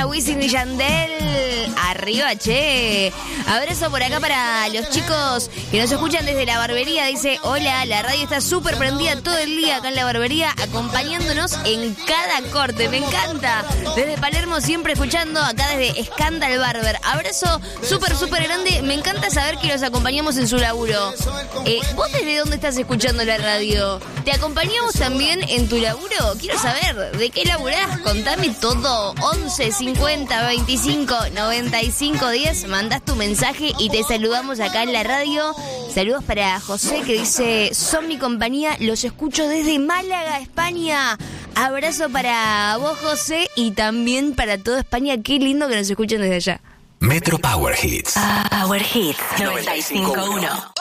Wisin y Yandel, arriba, che. Abrazo por acá para los chicos que nos escuchan desde la barbería. Dice, hola, la radio está súper prendida todo el día acá en la barbería, acompañándonos en cada corte. Me encanta. Desde Palermo siempre escuchando, acá desde Scandal Barber. Abrazo súper grande. Me encanta saber que los acompañamos en su laburo. ¿Vos desde dónde estás escuchando la radio? ¿Te acompañamos también en tu laburo? Quiero saber, ¿de qué laburás? Contame todo. 11 50 25 95 10. Mandás tu mensaje y te saludamos acá en la radio. Saludos para José, que dice, son mi compañía, los escucho desde Málaga, España. Abrazo para vos, José, y también para toda España. Qué lindo que nos escuchen desde allá. Metro Power Hits. Power Hits 95.1.